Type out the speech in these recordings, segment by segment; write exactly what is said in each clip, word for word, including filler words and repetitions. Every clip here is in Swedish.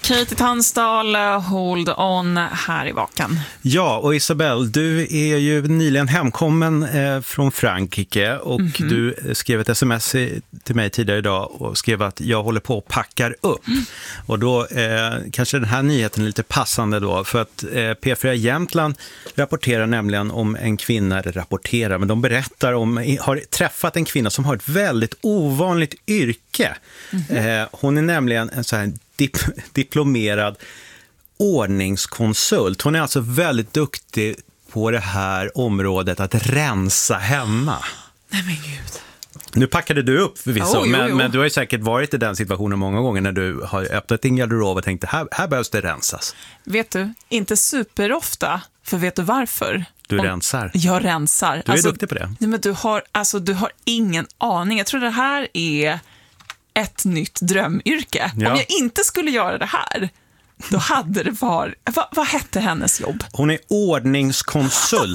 Katie Tunstall, Hold On här i Vakan. Ja, och Isabelle, du är ju nyligen hemkommen eh, från Frankrike och mm-hmm. du skrev ett sms till mig tidigare idag och skrev att jag håller på att packar upp. Mm. Och då eh, kanske den här nyheten är lite passande då, för att eh, P fyra Jämtland rapporterar nämligen om en kvinna, eller rapporterar, men de berättar om, har träffat en kvinna som har ett väldigt ovanligt yrke. Mm-hmm. Eh, hon är nämligen en så här dip- diplomerad ordningskonsult. Hon är alltså väldigt duktig på det här området att rensa hemma. Nej men gud. Nu packade du upp förvisso, oh, jo, men, jo. men du har ju säkert varit i den situationen många gånger när du har öppnat din garderob och tänkt här, här behövs det rensas. Vet du, inte superofta, för vet du varför? Du Om, rensar. Jag rensar. Du är alltså, duktig på det. Nej, men du har, alltså, du har ingen aning. Jag tror det här är ett nytt drömyrke. Ja. Om jag inte skulle göra det här, då hade det varit... Va, vad hette hennes jobb? Hon är ordningskonsult.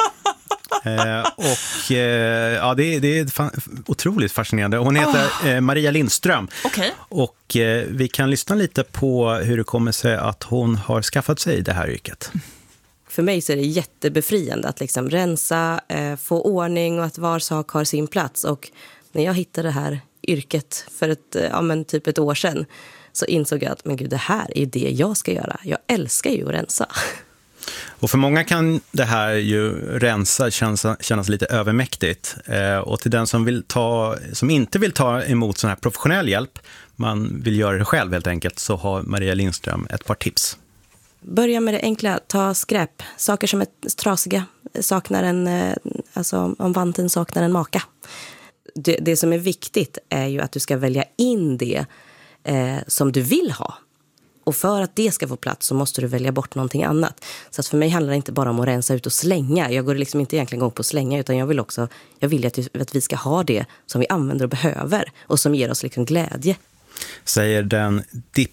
eh, och eh, ja, det, det är fan, otroligt fascinerande. Hon heter oh. eh, Maria Lindström. Okay. Och eh, vi kan lyssna lite på hur det kommer sig att hon har skaffat sig det här yrket. För mig så är det jättebefriande att liksom rensa, eh, få ordning och att var sak har sin plats. Och när jag hittade det här yrket för ett, ja, men typ ett år sedan, så insåg jag att men gud, det här är det jag ska göra. Jag älskar ju att rensa. Och för många kan det här ju rensa kännas, kännas lite övermäktigt. Eh, och till den som, vill ta, som inte vill ta emot sån här professionell hjälp, man vill göra det själv helt enkelt, så har Maria Lindström ett par tips. Börja med det enkla, ta skräp. Saker som är trasiga, saknar en, alltså om vanten saknar en maka. Det, det som är viktigt är ju att du ska välja in det eh, som du vill ha. Och för att det ska få plats så måste du välja bort någonting annat. Så att för mig handlar det inte bara om att rensa ut och slänga. Jag går liksom inte egentligen igång på att slänga, utan jag vill också, jag vill att, att vi ska ha det som vi använder och behöver och som ger oss liksom glädje. Säger den dip-